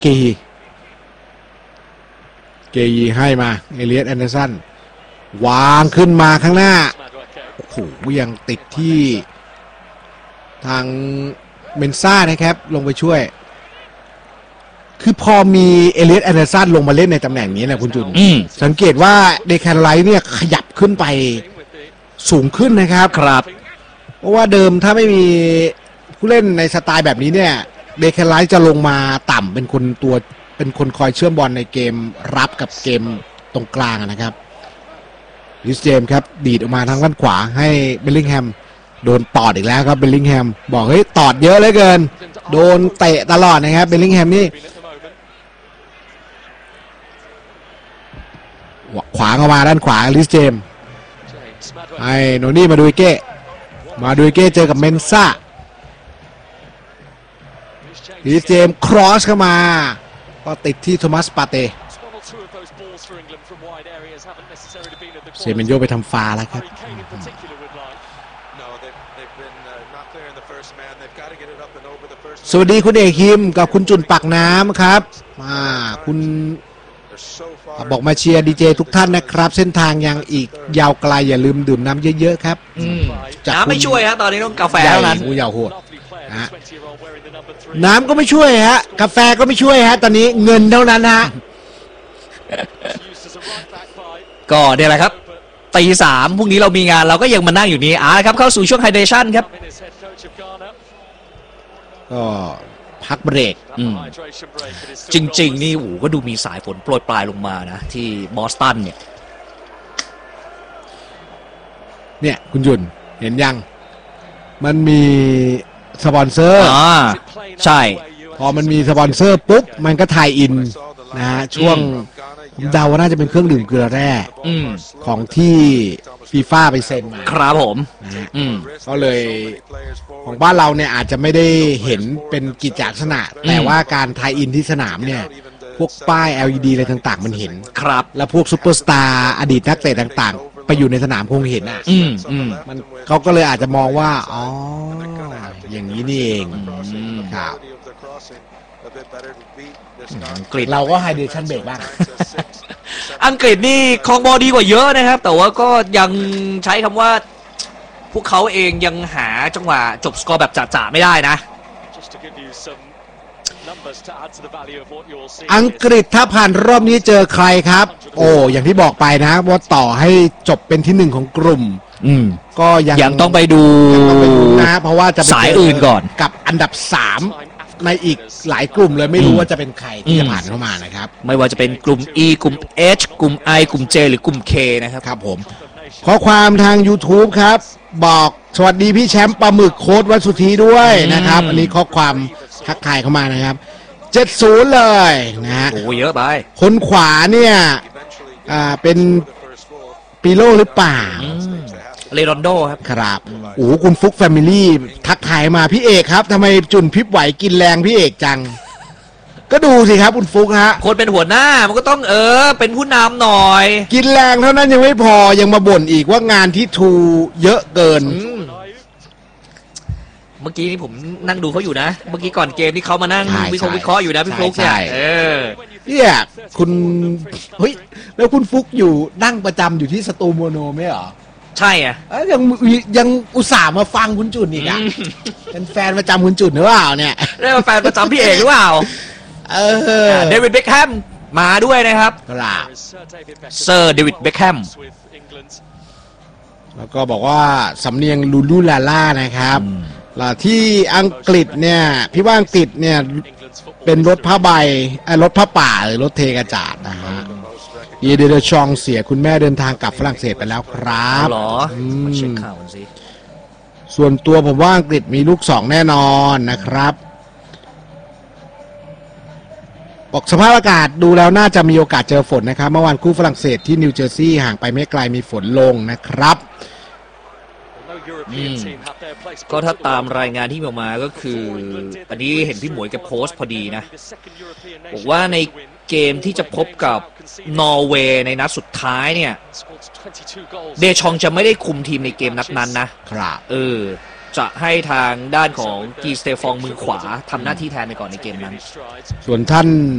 เกยีให้มาเอเลียสแอนเดอร์สันวางขึ้นมาข้างหน้าโอ้โหยังติดที่ทางเมนซ่านะครับลงไปช่วยคือพอมีเอเลียสแอนเดอร์สันลงมาเล่นในตำแหน่งนี้นะคุณจุนสังเกตว่าเดแคนไลท์เนี่ยขยับขึ้นไปสูงขึ้นนะครับเพราะว่าเดิมถ้าไม่มีผู้เล่นในสไตล์แบบนี้เนี่ยเดแคนไลท์จะลงมาต่ำเป็นคนคอยเชื่อมบอลในเกมรับกับเกมตรงกลางนะครับลิสเจมส์ครับดีดออกมาทางด้านขวาให้เบลลิงแฮมโดนตอดอีกแล้วครับเบลลิงแฮมบอกเฮ้ยตอดเยอะเหลือเกินโดนเตะตลอดนะครับเบลลิงแฮมนี่ขวางออกมาด้านขวาลิสเจมส์ให้โนนี่มาดูเก้เจอกับเมนซ่าลิสเจมส์ครอสเข้ามาก็ติดที่โทมัสปาเต้เซเมนโยไปทำฟาแล้วครับสวัสดีคุณเอกฮิมกับคุณจุนปักน้ำครับคุณบอกมาเชียร์ดีเจทุกท่านนะครับเส้นทางยังอีกยาวไกลอย่าลืมดื่มน้ำเยอะๆครับน้ำไม่ช่วยฮะตอนนี้ต้องกาแฟเท่านั้นงูยาวโหดน้ำก็ไม่ช่วยฮะกาแฟก็ไม่ช่วยฮะตอนนี้เงินเท่านั้นฮะก็เนี่ยแหละครับตีสามพรุ่งนี้เรามีงานเราก็ยังมานั่งอยู่นี่ครับเข้าสู่ช่วงไฮเดรชั่นครับก็พักเบรกจริงๆนี่ก็ดูมีสายฝนโปรยปลายลงมานะที่บอสตันเนี่ยคุณยุนเห็นยังมันมีสปอนเซอร์ใช่พอมันมีสปอนเซอร์ปุ๊บมันก็ถ่ายอินนะฮะช่วงผมเดาว่าน่าจะเป็นเครื่องดื่มเกลือแร่ของที่ฟีฟ่าไปเซ็นมาครับผมก็เลยของบ้านเราเนี่ยอาจจะไม่ได้เห็นเป็นกิจลักษณะแต่ว่าการถ่ายอินที่สนามเนี่ยพวกป้าย LED อะไรต่างๆมันเห็นครับแล้วพวกซุปเปอร์สตาร์อดีตนักเตะต่างๆไปอยู่ในสนามคงเห็นมันเขาก็เลยอาจจะมองว่าอ๋ออย่างนี้นี่เองครับอังกฤษเราก็ไฮเดรชั่นเบรกบ้างอังกฤษนี่ครองบอลดีกว่าเยอะนะครับแต่ว่าก็ยังใช้คำว่าพวกเขาเองยังหาจังหวะจบสกอร์แบบจ๋าๆไม่ได้นะอังกฤษถ้าผ่านรอบนี้เจอใครครับโอ้อย่างที่บอกไปนะว่าต่อให้จบเป็นที่1ของกลุ่มก็ยังต้องไปดูนะเพราะว่าจะสายอื่นก่อนกับอันดับ3ในอีกหลายกลุ่มเลยไม่รู้ว่าจะเป็นใครที่จะผ่านเข้ามานะครับไม่ว่าจะเป็นกลุ่ม E กลุ่ม H กลุ่ม I กลุ่ม J หรือกลุ่ม K นะครับครับผมข้อความทาง YouTube ครับบอกสวัสดีพี่แชมป์ปลาหมึกโค้ดวัสุธีด้วยนะครับอันนี้ข้อความทักทายเข้ามานะครับ70เลยนะฮะโอ้เยอะไปคนขวาเนี่ยเป็นปิโลหรือเปล่าเรดอนโดครับโอ้คุณฟุกแฟมิลี่ทักทายมาพี่เอกครับทำไมจุนพิบไหวกินแรงพี่เอกจังก็ดูสิครับคุณฟุกฮะคนเป็นหัวหน้ามันก็ต้องเป็นผู้นำหน่อยกินแรงเท่านั้นยังไม่พอยังมาบ่นอีกว่างานที่ทูเยอะเกินเมื่อกี้นี่ผมนั่งดูเขาอยู่นะเมื่อกี้ก่อนเกมนี่เขามานั่งวิเคราะห์อยู่นะพี่ฟุกเนี่ยเนี่ยคุณเฮ้ยแล้วคุณฟุกอยู่นั่งประจำอยู่ที่สตูโมโนไม่เหรอใช่อ่ะยังอุตส่าห์มาฟังคุณจุนอีกอ่ะเป็นแฟนประจำคุณจุนหรือเปล่าเนี่ยได้มาแฟนประจำพี่เอกหรือเปล่าเดวิดเบคแฮมมาด้วยนะครับครับเซอร์เดวิดเบคแฮมแล้วก็บอกว่าสำเนียงลูลูลาล่านะครับที่อังกฤษเนี่ยพี่ว่าอังกฤษเนี่ยเป็นรถผ้าใบรถผ้าป่าหรือรถเทกระจาดนะฮะเยเดเดชองเสียคุณแม่เดินทางกลับฝรั่งเศสไปแล้วครับหรอมาเช็คข่าวกันสิส่วนตัวผมว่าอังกฤษมีลูก2แน่นอนนะครับบอกสภาพอากาศดูแล้วน่าจะมีโอกาสเจอฝนนะครับเมื่อวานคู่ฝรั่งเศสที่นิวเจอร์ซีย์ห่างไปไม่ไกลมีฝนลงนะครับก็ถ้าตามรายงานที่ออกมาก็คืออันนี้เห็นพี่หมวยแกโพสต์พอดีนะบอกว่าในเกมที่จะพบกับนอร์เวย์ในนัดสุดท้ายเนี่ยเดชองจะไม่ได้คุมทีมในเกมนัดนั้นนะครับจะให้ทางด้านของกีสเตฟองมือขวาทำหน้าที่แทนไปก่อนในเกมนั้นส่วนท่าน